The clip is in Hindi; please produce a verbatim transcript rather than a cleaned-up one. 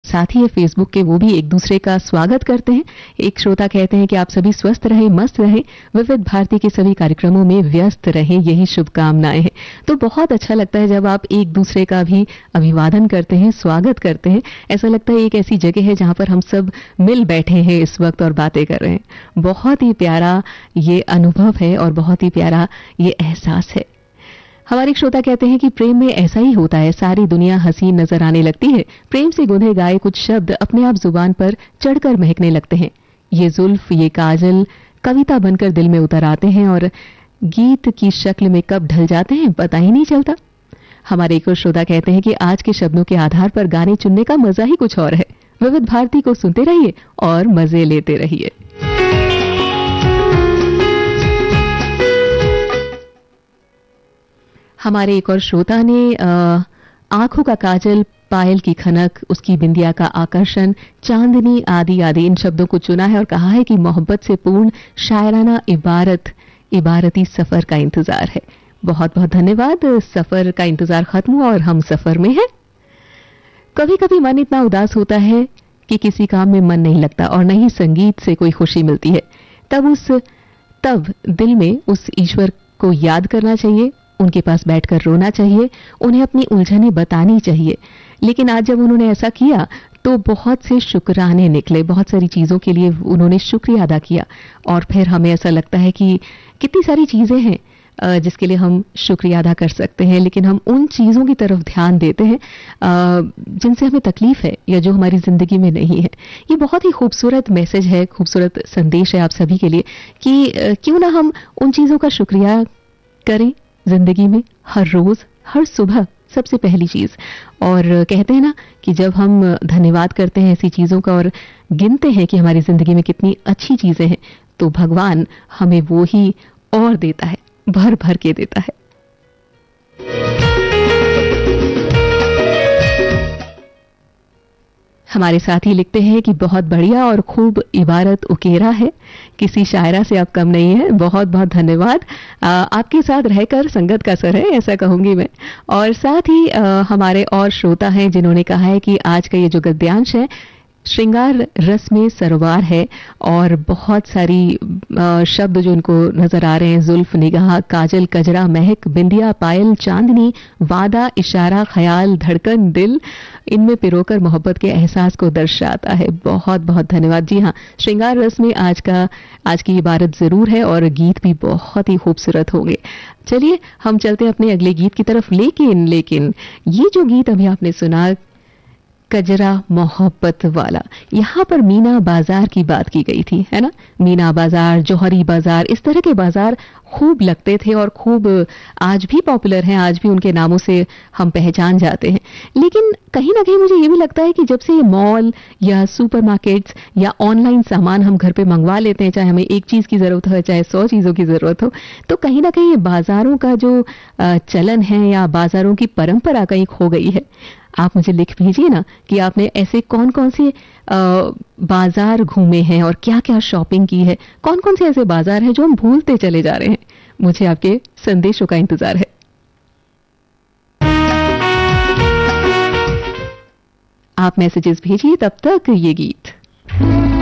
साथी है फेसबुक के, वो भी एक दूसरे का स्वागत करते हैं। एक श्रोता कहते हैं कि आप सभी स्वस्थ रहें, मस्त रहें, विविध भारती के सभी कार्यक्रमों में व्यस्त रहें, यही शुभकामनाएं हैं। तो बहुत अच्छा लगता है जब आप एक दूसरे का भी अभिवादन करते हैं, स्वागत करते हैं। ऐसा लगता है एक ऐसी जगह है जहां पर हम सब मिल बैठे हैं इस वक्त और बातें कर रहे हैं। बहुत ही प्यारा ये अनुभव है और बहुत ही प्यारा ये एहसास है। हमारे श्रोता कहते हैं कि प्रेम में ऐसा ही होता है, सारी दुनिया हसीन नजर आने लगती है, प्रेम से गुंधे गाए कुछ शब्द अपने आप जुबान पर चढ़कर महकने लगते हैं। ये जुल्फ, ये काजल कविता बनकर दिल में उतर आते हैं और गीत की शक्ल में कब ढल जाते हैं पता ही नहीं चलता। हमारे एक और श्रोता कहते हैं कि आज के शब्दों के आधार पर गाने चुनने का मजा ही कुछ और है। विविध भारती को सुनते रहिए और मजे लेते रहिए। हमारे एक और श्रोता ने आंखों का काजल, पायल की खनक, उसकी बिंदिया का आकर्षण, चांदनी आदि आदि इन शब्दों को चुना है और कहा है कि मोहब्बत से पूर्ण शायराना इबारत इबारती सफर का इंतजार है। बहुत बहुत धन्यवाद। सफर का इंतजार खत्म हुआ और हम सफर में हैं। कभी कभी मन इतना उदास होता है कि किसी काम में मन नहीं लगता और न ही संगीत से कोई खुशी मिलती है। तब उस तब दिल में उस ईश्वर को याद करना चाहिए, उनके पास बैठकर रोना चाहिए, उन्हें अपनी उलझनें बतानी चाहिए। लेकिन आज जब उन्होंने ऐसा किया तो बहुत से शुक्राने निकले, बहुत सारी चीजों के लिए उन्होंने शुक्रिया अदा किया और फिर हमें ऐसा लगता है कि कितनी सारी चीजें हैं जिसके लिए हम शुक्रिया अदा कर सकते हैं, लेकिन हम उन चीजों की तरफ ध्यान देते हैं जिनसे हमें तकलीफ है या जो हमारी जिंदगी में नहीं है। ये बहुत ही खूबसूरत मैसेज है, खूबसूरत संदेश है आप सभी के लिए कि क्यों ना हम उन चीजों का शुक्रिया करें जिंदगी में, हर रोज, हर सुबह, सबसे पहली चीज। और कहते हैं ना कि जब हम धन्यवाद करते हैं ऐसी चीजों का और गिनते हैं कि हमारी जिंदगी में कितनी अच्छी चीजें हैं, तो भगवान हमें वो ही और देता है, भर भर के देता है। हमारे साथी लिखते हैं कि बहुत बढ़िया और खूब इबारत उकेरा है, किसी शायरा से आप कम नहीं है। बहुत बहुत धन्यवाद। आ, आपके साथ रहकर संगत का असर है, ऐसा कहूंगी मैं। और साथ ही आ, हमारे और श्रोता हैं जिन्होंने कहा है कि आज का ये जो गद्यांश है श्रृंगार रस में सरोवार है और बहुत सारी शब्द जो उनको नजर आ रहे हैं, जुल्फ, निगाह, काजल, कजरा, महक, बिंदिया, पायल, चांदनी, वादा, इशारा, ख्याल, धड़कन, दिल, इनमें पिरोकर मोहब्बत के एहसास को दर्शाता है। बहुत बहुत धन्यवाद। जी हाँ, श्रृंगार रस में आज का आज की इबारत जरूर है और गीत भी बहुत ही खूबसूरत होंगे। चलिए हम चलते हैं अपने अगले गीत की तरफ। लेकिन लेकिन ये जो गीत अभी आपने सुना, कजरा मोहब्बत वाला, यहां पर मीना बाजार की बात की गई थी, है ना। मीना बाजार, जौहरी बाजार, इस तरह के बाजार खूब लगते थे और खूब आज भी पॉपुलर हैं, आज भी उनके नामों से हम पहचान जाते हैं। लेकिन कहीं ना कहीं मुझे ये भी लगता है कि जब से ये मॉल या सुपरमार्केट्स या ऑनलाइन सामान हम घर पे मंगवा लेते हैं, चाहे हमें एक चीज की जरूरत हो चाहे सौ चीजों की जरूरत हो, तो कहीं ना कहीं ये बाजारों का जो चलन है या बाजारों की परंपरा कहीं खो गई है। आप मुझे लिख भेजिए ना कि आपने ऐसे कौन कौन से बाजार घूमे हैं और क्या क्या शॉपिंग की है, कौन कौन से ऐसे बाजार हैं जो हम भूलते चले जा रहे हैं। मुझे आपके संदेशों का इंतजार है। आप मैसेजेस भेजिए, तब तक ये गीत।